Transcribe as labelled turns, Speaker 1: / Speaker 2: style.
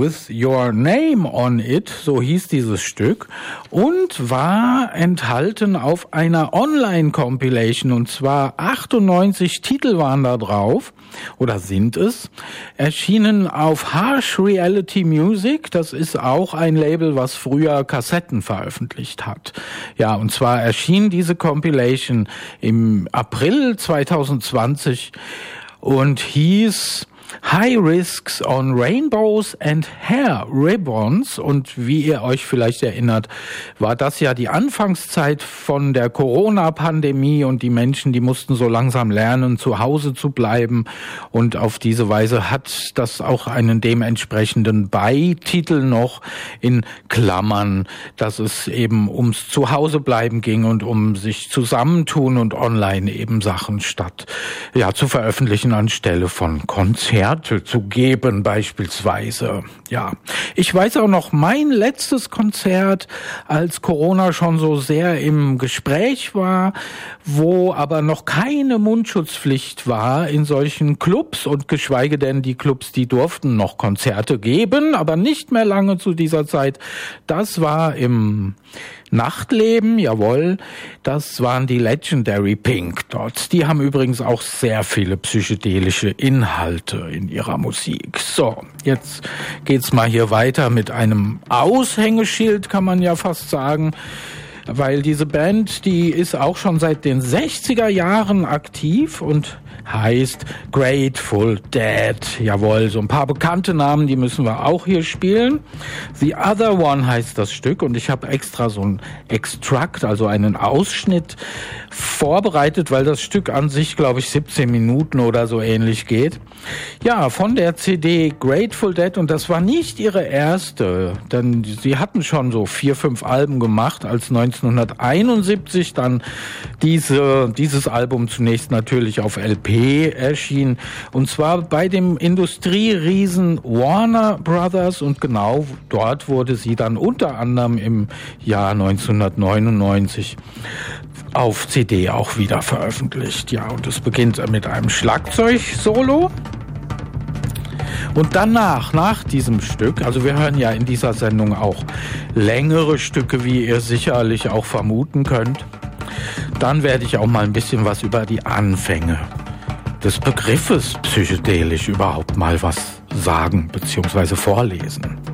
Speaker 1: with Your Name on It, so hieß dieses Stück, und war enthalten auf einer Online-Compilation, und zwar 98 Titel waren da drauf, oder sind es, erschienen auf Harsh Reality Music, das ist auch ein Label, was früher Kassetten veröffentlicht hat. Ja, und zwar erschien diese Compilation im April 2020 und hieß High Risks on Rainbows and Hair Ribbons. Und wie ihr euch vielleicht erinnert, war das ja die Anfangszeit von der Corona-Pandemie und die Menschen, die mussten so langsam lernen, zu Hause zu bleiben. Und auf diese Weise hat das auch einen dementsprechenden Beititel noch in Klammern, dass es eben ums Zuhausebleiben ging und um sich zusammentun und online eben Sachen statt zu veröffentlichen anstelle von Konzerten zu geben beispielsweise. Ja, ich weiß auch noch, mein letztes Konzert, als Corona schon so sehr im Gespräch war, wo aber noch keine Mundschutzpflicht war in solchen Clubs, und geschweige denn die Clubs, die durften noch Konzerte geben, aber nicht mehr lange zu dieser Zeit. Das war im Nachtleben, jawohl, das waren die Legendary Pink Dots. Die haben übrigens auch sehr viele psychedelische Inhalte in ihrer Musik. So, jetzt geht's mal hier weiter mit einem Aushängeschild, kann man ja fast sagen, weil diese Band, die ist auch schon seit den 60er Jahren aktiv und heißt Grateful Dead. Jawohl, so ein paar bekannte Namen, die müssen wir auch hier spielen. The Other One heißt das Stück, und ich habe extra so ein Extract, also einen Ausschnitt vorbereitet, weil das Stück an sich, glaube ich, 17 Minuten oder so ähnlich geht. Ja, von der CD Grateful Dead, und das war nicht ihre erste, denn sie hatten schon so 4, 5 Alben gemacht, als 1971 dann dieses Album zunächst natürlich auf LP erschien, und zwar bei dem Industrieriesen Warner Brothers, und genau dort wurde sie dann unter anderem im Jahr 1999 auf CD auch wieder veröffentlicht. Ja, und es beginnt mit einem Schlagzeug-Solo. Und danach, nach diesem Stück, also wir hören ja in dieser Sendung auch längere Stücke, wie ihr sicherlich auch vermuten könnt, dann werde ich auch mal ein bisschen was über die Anfänge des Begriffes psychedelisch überhaupt mal was sagen bzw. vorlesen.